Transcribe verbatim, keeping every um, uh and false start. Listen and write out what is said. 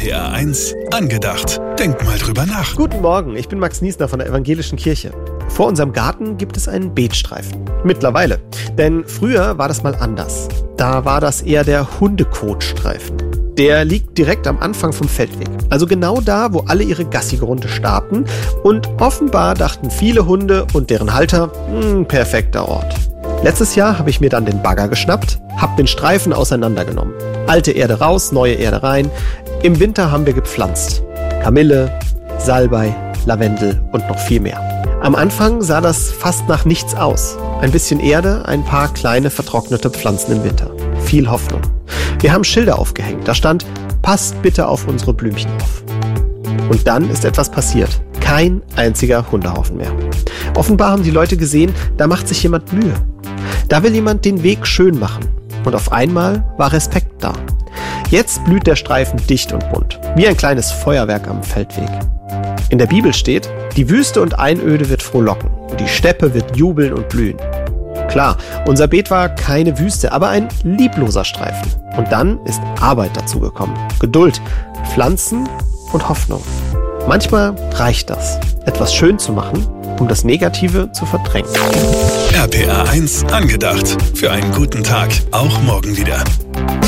P R eins angedacht. Denk mal drüber nach. Guten Morgen, ich bin Max Niesner von der Evangelischen Kirche. Vor unserem Garten gibt es einen Beetstreifen. Mittlerweile. Denn früher war das mal anders. Da war das eher der Hundekotstreifen. Der liegt direkt am Anfang vom Feldweg. Also genau da, wo alle ihre Gassi-Runde starten. Und offenbar dachten viele Hunde und deren Halter, mh, perfekter Ort. Letztes Jahr habe ich mir dann den Bagger geschnappt, habe den Streifen auseinandergenommen. Alte Erde raus, neue Erde rein. Im Winter haben wir gepflanzt. Kamille, Salbei, Lavendel und noch viel mehr. Am Anfang sah das fast nach nichts aus. Ein bisschen Erde, ein paar kleine vertrocknete Pflanzen im Winter. Viel Hoffnung. Wir haben Schilder aufgehängt. Da stand, passt bitte auf unsere Blümchen auf. Und dann ist etwas passiert. Kein einziger Hundehaufen mehr. Offenbar haben die Leute gesehen, da macht sich jemand Mühe. Da will jemand den Weg schön machen. Und auf einmal war Respekt da. Jetzt blüht der Streifen dicht und bunt. Wie ein kleines Feuerwerk am Feldweg. In der Bibel steht, die Wüste und Einöde wird frohlocken. Und die Steppe wird jubeln und blühen. Klar, unser Beet war keine Wüste, aber ein liebloser Streifen. Und dann ist Arbeit dazugekommen. Geduld, Pflanzen und Hoffnung. Manchmal reicht das, etwas schön zu machen, um das Negative zu verdrängen. R P R eins angedacht. Für einen guten Tag, auch morgen wieder.